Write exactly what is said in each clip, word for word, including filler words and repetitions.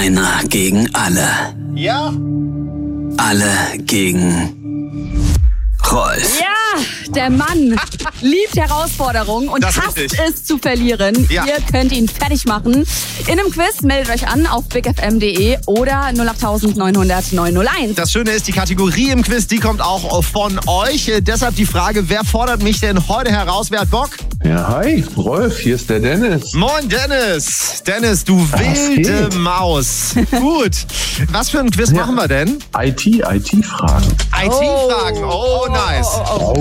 Einer gegen alle. Ja? Alle gegen Rolf. Ja, der Mann liebt Herausforderungen und Das ist hasst richtig. es zu verlieren. Ja. Ihr könnt ihn fertig machen. In einem Quiz meldet euch an auf big f m punkt d e oder null acht neun null null neun null eins. Das Schöne ist, die Kategorie im Quiz, die kommt auch von euch. Äh, Deshalb die Frage, wer fordert mich denn heute heraus? Wer hat Bock? Ja, hi, Rolf, hier ist der Dennis. Moin Dennis. Dennis, du Was wilde geht? Maus. Gut. Was für ein Quiz machen wir denn? I T, I T-Fragen. I T-Fragen. Oh, nice. Oh.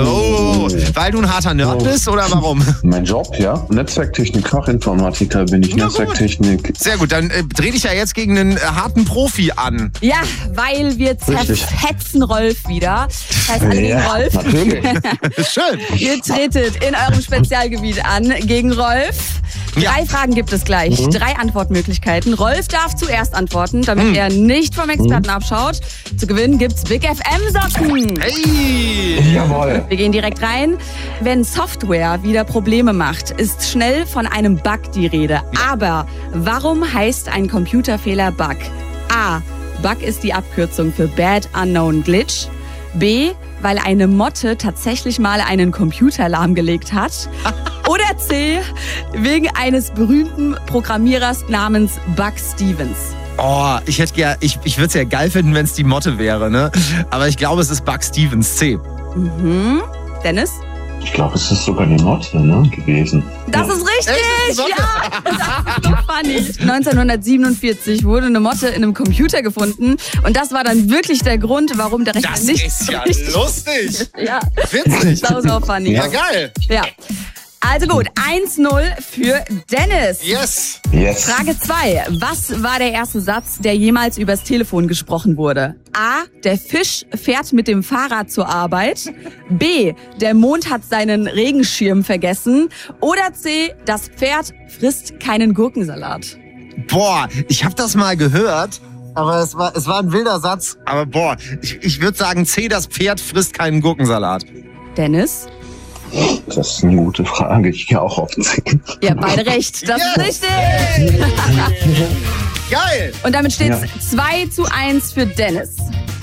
Oh, weil du ein harter Nerd Oh. bist oder warum? Mein Job, ja. Netzwerktechnik, Fachinformatiker bin ich. Na gut. Netzwerktechnik. Sehr gut, dann äh, dreh dich ja jetzt gegen einen äh, harten Profi an. Ja, weil wir Richtig. zerfetzen Rolf wieder. Das heißt, alle gegen Ja, Rolf. natürlich. Schön. Ihr tretet in eurem Spezialgebiet an gegen Rolf. Ja. Drei Fragen gibt es gleich, Mhm. drei Antwortmöglichkeiten. Rolf darf zuerst antworten, damit er nicht vom Experten Mhm. abschaut. Zu gewinnen gibt's Big F M-Socken. Hey. Jawohl. Wir gehen direkt rein. Wenn Software wieder Probleme macht, ist schnell von einem Bug die Rede. Aber warum heißt ein Computerfehler Bug? A. Bug ist die Abkürzung für Bad Unknown Glitch. B. Weil eine Motte tatsächlich mal einen Computer lahmgelegt hat. Oder C. Wegen eines berühmten Programmierers namens Bug Stevens. Oh, ich hätte ja, ich, ich würde es ja geil finden, wenn es die Motte wäre, ne? Aber ich glaube, es ist Bug Stevens. C. Mhm. Dennis? Ich glaube, es ist sogar die Motte, ne, gewesen. Das Ja. ist richtig! Echt? Das ist Ja! Das ist so funny. neunzehnhundertsiebenundvierzig wurde eine Motte in einem Computer gefunden und das war dann wirklich der Grund, warum der Rechner Das nicht ist ja richtig- lustig. Ja, Witzig. sau, sau funny. Ja, Ja. geil. Also gut, eins null für Dennis. Yes. Yes. Frage zwei. Was war der erste Satz, der jemals übers Telefon gesprochen wurde? A. Der Fisch fährt mit dem Fahrrad zur Arbeit. B. Der Mond hat seinen Regenschirm vergessen. Oder C. Das Pferd frisst keinen Gurkensalat. Boah, ich habe das mal gehört. Aber es war, es war ein wilder Satz. Aber boah, ich, ich würde sagen C, das Pferd frisst keinen Gurkensalat. Dennis? Das ist eine gute Frage. Ich gehe auch auf zehn. Ihr habt beide recht. Das Yes. ist richtig. Geil. Und damit steht es Ja. zwei zu eins für Dennis.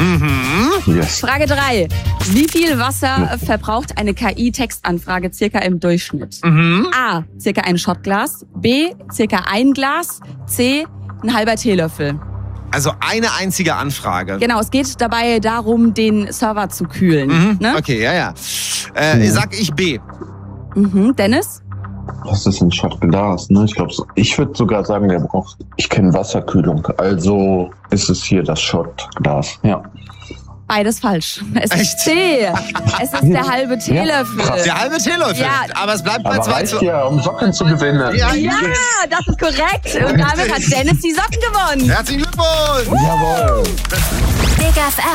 Yes. Frage drei. Wie viel Wasser verbraucht eine K I-Textanfrage circa im Durchschnitt? A. Circa ein Shotglas. B. Circa ein Glas. C. Ein halber Teelöffel. Also eine einzige Anfrage. Genau, es geht dabei darum, den Server zu kühlen. Mhm. Ne? Okay, ja, ja. Äh, Ja. Sag ich B. Mhm. Dennis? Das ist ein Shotglas, ne? Ich glaube, so, ich würde sogar sagen, der braucht. Ich kenne Wasserkühlung, also ist es hier das Shotglas. Ja. Beides falsch. Es Echt? ist C. Es ist der halbe Teelöffel. krass. Der halbe Teelöffel. Ja. Aber es bleibt bei Aber zwei reicht zu... ja, um Socken zu gewinnen. Ja, Ja, das ist korrekt. Und damit hat Dennis die Socken gewonnen. Herzlichen Glückwunsch. Jawohl. Big F M.